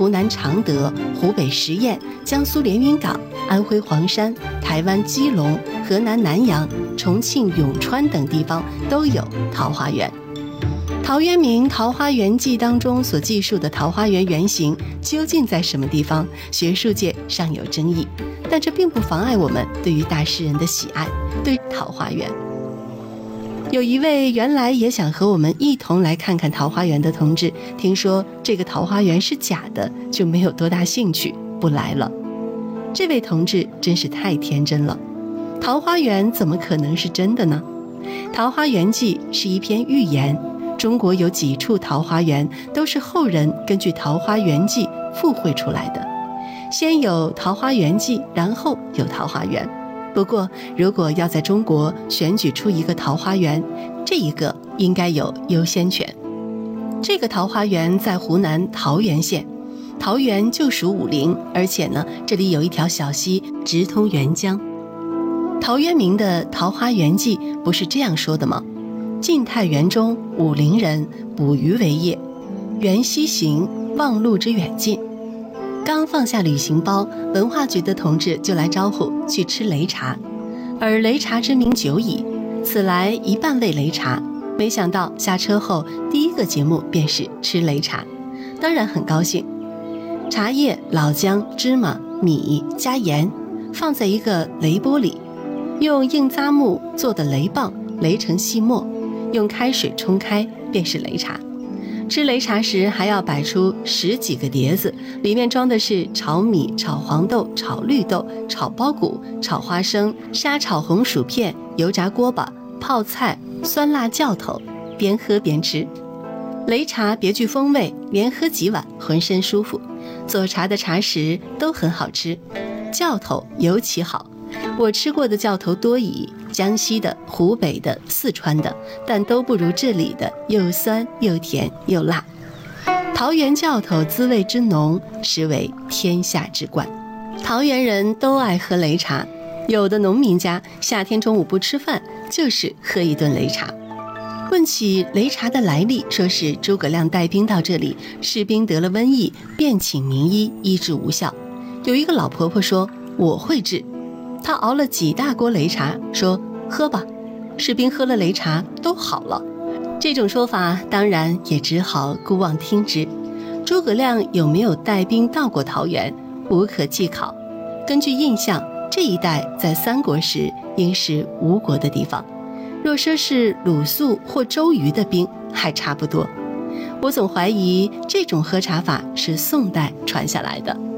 湖南常德、湖北十堰、江苏连云港、安徽黄山、台湾基隆、河南南阳、重庆永川等地方都有桃花源。陶渊明《桃花源记》当中所记述的桃花源原型究竟在什么地方？学术界尚有争议，但这并不妨碍我们对于大诗人的喜爱，对桃花源。有一位原来也想和我们一同来看看桃花源的同志，听说这个桃花源是假的，就没有多大兴趣，不来了。这位同志真是太天真了，桃花源怎么可能是真的呢？《桃花源记》是一篇寓言，中国有几处桃花源都是后人根据《桃花源记》附会出来的，先有《桃花源记》，然后有桃花源。不过如果要在中国选举出一个桃花源，这一个应该有优先权。这个桃花源在湖南桃源县，桃源就属武陵，而且呢，这里有一条小溪直通沅江。陶渊明的《桃花源记》不是这样说的吗？晋太元中，武陵人，捕鱼为业，缘溪行，望路之远近。刚放下旅行包，文化局的同志就来招呼去吃擂茶，而擂茶之名久矣，此来一半为擂茶。没想到下车后第一个节目便是吃擂茶，当然很高兴。茶叶、老姜、芝麻、米加盐，放在一个擂钵里，用硬扎木做的擂棒擂成细末，用开水冲开，便是擂茶。吃擂茶时还要摆出10几个碟子，里面装的是炒米、炒黄豆、炒绿豆、炒苞谷、炒花生、沙炒红薯片、油炸锅巴、泡菜、酸辣教头，边喝边吃。擂茶别具风味，连喝几碗浑身舒服。做茶的茶食都很好吃，教头尤其好。我吃过的教头多矣，江西的、湖北的、四川的，但都不如这里的又酸又甜又辣。桃源教头滋味之浓，实为天下之冠。桃源人都爱喝擂茶，有的农民家夏天中午不吃饭，就是喝一顿擂茶。问起擂茶的来历，说是诸葛亮带兵到这里，士兵得了瘟疫，便请名医医治无效。有一个老婆婆说：“我会治。”她熬了几大锅擂茶，说：“喝吧。”士兵喝了擂茶都好了。这种说法当然也只好姑妄听之。诸葛亮有没有带兵到过桃源，无可稽考。根据印象，这一带在三国时应是吴国的地方，若说是鲁肃或周瑜的兵，还差不多。我总怀疑这种喝茶法是宋代传下来的。